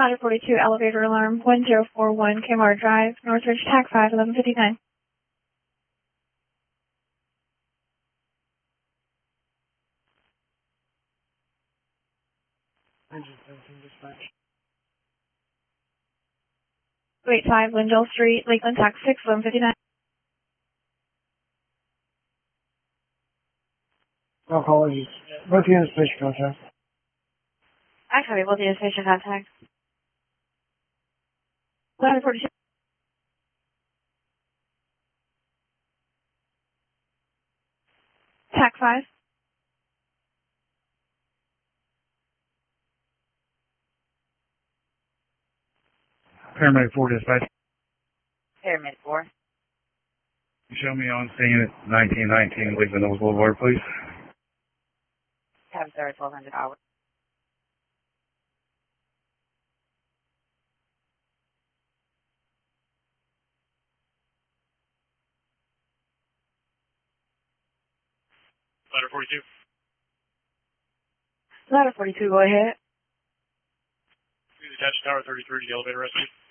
Ladder 42, elevator alarm, 1041 Kmart Drive, Northridge, TAC 5, 1159. Engine 17 dispatch. 285 Lindell Street, Lakeland, TAC 6, 1159. No apologies. Both units patient contact. I copy both units, patient contact. Ladder 42. TAC 5. Paramedic 4 dispatch. Paramedic 4. Show me on scene at 1919 Lakeland Hills Boulevard, please. Cab sir, 1200 hours. Ladder 42. Ladder 42, go ahead. Please attach Tower 33 to the elevator rescue.